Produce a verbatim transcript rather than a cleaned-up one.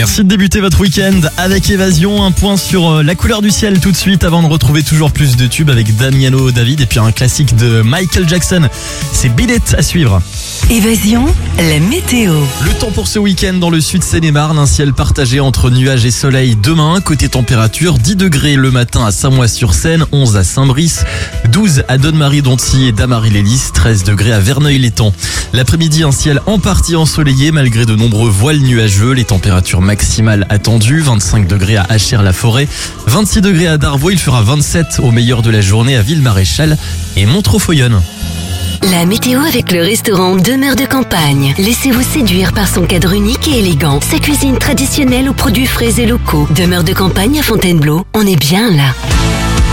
Merci de débuter votre week-end avec Évasion. Un point sur la couleur du ciel tout de suite avant de retrouver toujours plus de tubes avec Damiano David et puis un classique de Michael Jackson. C'est Beat It à suivre. Évasion, la météo. Le temps pour ce week-end dans le sud Seine-et-Marne, un ciel partagé entre nuages et soleil demain. Côté température, dix degrés le matin à Samois-sur-Seine, onze à Saint-Brice, douze à Donne-Marie-Donty et Damary-les-Lys, treize degrés à Verneuil-l'Étang. L'après-midi, un ciel en partie ensoleillé malgré de nombreux voiles nuageux. Les températures maximales attendues, vingt-cinq degrés à Achères-la-Forêt, vingt-six degrés à Darvaux, il fera vingt-sept au meilleur de la journée à Ville-Maréchal et Montreux-Foyonne. La météo avec le restaurant Demeure de Campagne. Laissez-vous séduire par son cadre unique et élégant. Sa cuisine traditionnelle aux produits frais et locaux. Demeure de Campagne à Fontainebleau, on est bien là.